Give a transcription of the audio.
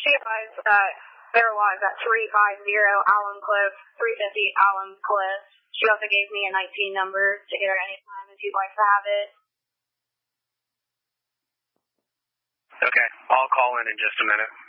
She advised that there was at 350 Allen Cliff, 350 Allen Cliff. She also gave me a 19 number to get her anytime if you'd like to have it. Okay, I'll call in just a minute.